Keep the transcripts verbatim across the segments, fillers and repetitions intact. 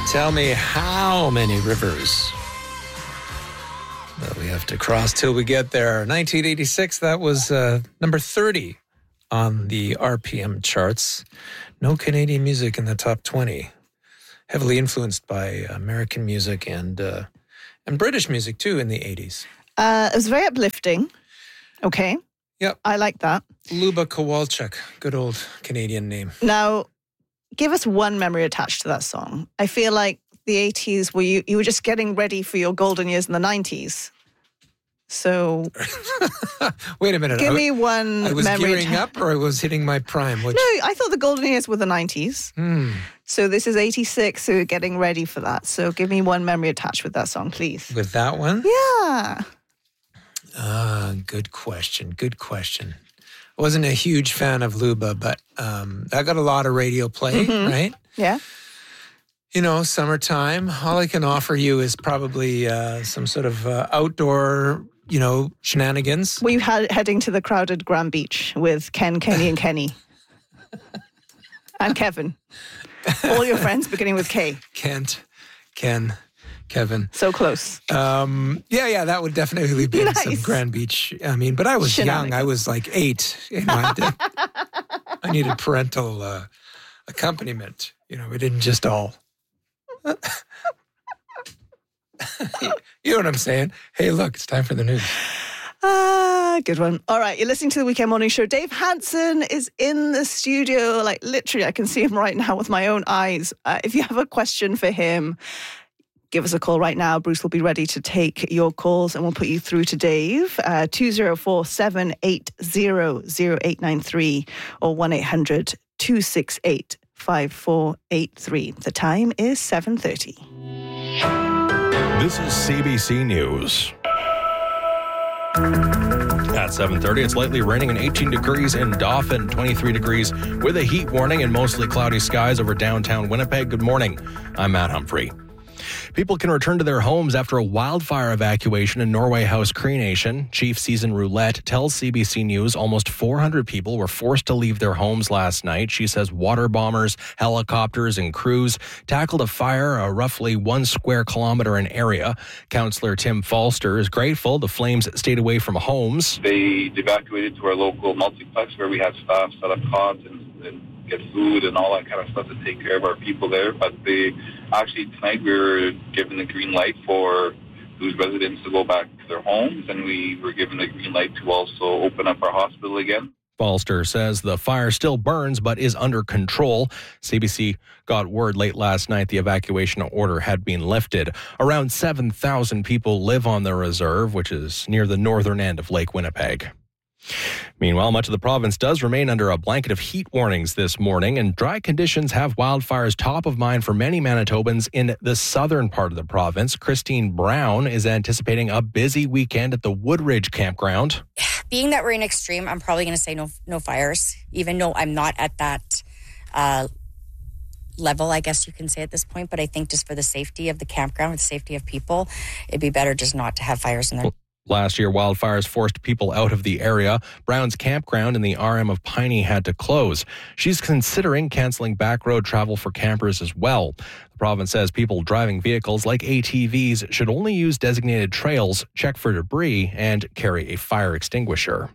Tell me how many rivers that we have to cross till we get there. nineteen eighty-six, that was uh, number thirty on the R P M charts. No Canadian music in the top twenty. Heavily influenced by American music and uh, and British music, too, in the eighties. Uh, it was very uplifting. Okay. Yep. I like that. Luba Kowalczyk, good old Canadian name. Now, give us one memory attached to that song. I feel like the eighties, were you, you were just getting ready for your golden years in the nineties. So, wait a minute. Give I, me one I was memory gearing atta- up or I was hitting my prime? Which... No, I thought the golden years were the nineties. Hmm. So this is eighty-six, so you're getting ready for that. So give me one memory attached with that song, please. With that one? Yeah. Ah, good question. Good question. I wasn't a huge fan of Luba, but um, I got a lot of radio play, Mm-hmm. right? Yeah. You know, summertime. All I can offer you is probably uh, some sort of uh, outdoor, you know, shenanigans. Were you had, heading to the crowded Grand Beach with Ken, Kenny, and Kenny? And Kevin. All your friends beginning with K. Kent, Ken, Kevin. So close. Um, yeah, yeah, that would definitely be Nice. some Grand Beach. I mean, but I was young. I was like eight. You know, I, did, I needed parental uh, accompaniment. You know, we didn't just all... You know what I'm saying? Hey, look, it's time for the news. Ah, good one. All right, you're listening to the Weekend Morning Show. Dave Hansen is in the studio. Like, literally, I can see him right now with my own eyes. Uh, if you have a question for him, give us a call right now. Bruce will be ready to take your calls and we'll put you through to Dave. Uh, two oh four, seven eight zero, zero eight nine three or one eight hundred, two six eight, five four eight three. The time is seven thirty. This is C B C News. At seven thirty, it's lightly raining and eighteen degrees in Dauphin, twenty-three degrees with a heat warning and mostly cloudy skies over downtown Winnipeg. Good morning. I'm Matt Humphrey. People can return to their homes after a wildfire evacuation in Norway House Cree Nation. Chief Season Roulette tells C B C News almost four hundred people were forced to leave their homes last night. She says water bombers, helicopters, and crews tackled a fire a roughly one square kilometer in area. Councillor Tim Falster is grateful the flames stayed away from homes. They evacuated to our local multiplex where we had staff set up cots and, and get food and all that kind of stuff to take care of our people there. But they actually, tonight we were given the green light for those residents to go back to their homes, and we were given the green light to also open up our hospital again. Falster says the fire still burns but is under control. C B C got word late last night the evacuation order had been lifted. Around seven thousand people live on the reserve, which is near the northern end of Lake Winnipeg. Meanwhile, much of the province does remain under a blanket of heat warnings this morning, and dry conditions have wildfires top of mind for many Manitobans in the southern part of the province. Christine Brown is anticipating a busy weekend at the Woodridge campground. Being that we're in extreme, I'm probably going to say no no fires, even though I'm not at that uh, level, I guess you can say at this point. But I think just for the safety of the campground, for the safety of people, it'd be better just not to have fires in there. Last year, wildfires forced people out of the area. Brown's campground in the R M of Piney had to close. She's considering canceling backroad travel for campers as well. The province says people driving vehicles like A T Vs should only use designated trails, check for debris, and carry a fire extinguisher.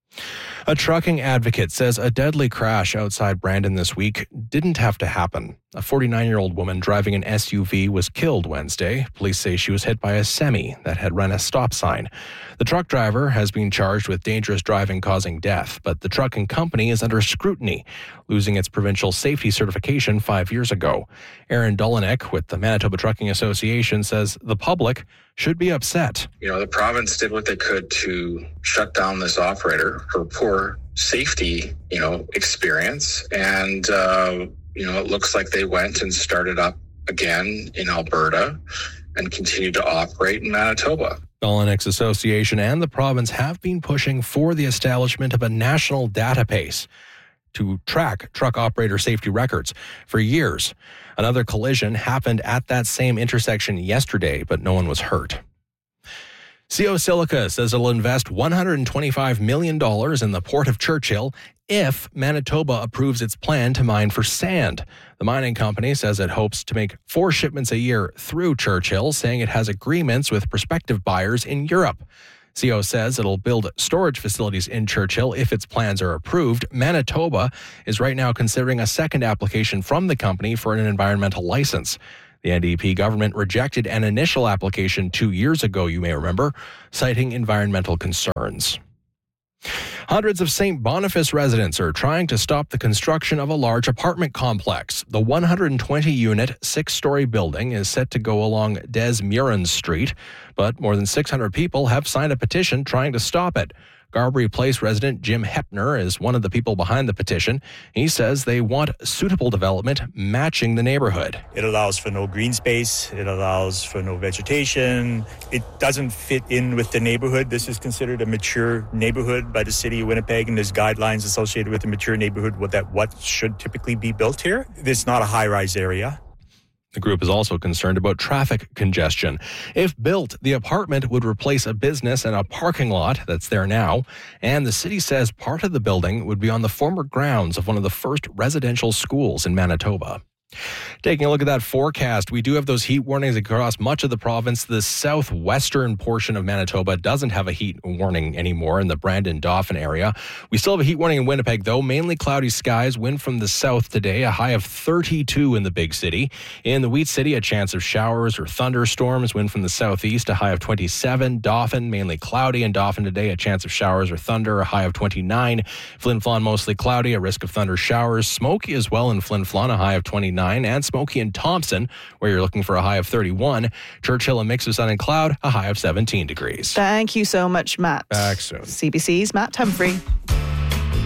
A trucking advocate says a deadly crash outside Brandon this week didn't have to happen. A forty-nine-year-old woman driving an S U V was killed Wednesday. Police say she was hit by a semi that had run a stop sign. The truck driver has been charged with dangerous driving causing death, but the trucking company is under scrutiny, losing its provincial safety certification five years ago. Aaron Dolinek with the Manitoba Trucking Association says the public should be upset. You know, the province did what they could to shut down this operator for poor safety, you know, experience. And, uh, you know, it looks like they went and started up again in Alberta and continue to operate in Manitoba. Dolinek's association and the province have been pushing for the establishment of a national database to track truck operator safety records for years. Another collision happened at that same intersection yesterday, but no one was hurt. C O Silica says it'll invest one hundred twenty-five million dollars in the Port of Churchill if Manitoba approves its plan to mine for sand. The mining company says it hopes to make four shipments a year through Churchill, saying it has agreements with prospective buyers in Europe. C O says it'll build storage facilities in Churchill if its plans are approved. Manitoba is right now considering a second application from the company for an environmental license. The N D P government rejected an initial application two years ago, you may remember, citing environmental concerns. Hundreds of Saint Boniface residents are trying to stop the construction of a large apartment complex. The one hundred twenty unit, six-story building is set to go along Des Murins Street, but more than six hundred people have signed a petition trying to stop it. Garbury Place resident Jim Hepner is one of the people behind the petition. He says they want suitable development matching the neighborhood. It allows for no green space. It allows for no vegetation. It doesn't fit in with the neighborhood. This is considered a mature neighborhood by the city of Winnipeg, and there's guidelines associated with the mature neighborhood with that what should typically be built here. It's not a high-rise area. The group is also concerned about traffic congestion. If built, the apartment would replace a business and a parking lot that's there now, and the city says part of the building would be on the former grounds of one of the first residential schools in Manitoba. Taking a look at that forecast, we do have those heat warnings across much of the province. The southwestern portion of Manitoba doesn't have a heat warning anymore in the Brandon-Dauphin area. We still have a heat warning in Winnipeg, though. Mainly cloudy skies, wind from the south today, a high of thirty-two in the big city. In the Wheat City, a chance of showers or thunderstorms, wind from the southeast, a high of twenty-seven. Dauphin, mainly cloudy in Dauphin today, a chance of showers or thunder, a high of twenty-nine. Flin Flon, mostly cloudy, a risk of thunder showers. Smoky as well in Flin Flon, a high of twenty-nine. And smoky in Thompson, where you're looking for a high of thirty-one. Churchill, a mix of sun and cloud, a high of seventeen degrees. Thank you so much, Matt. Back soon. C B C's Matt Humphrey.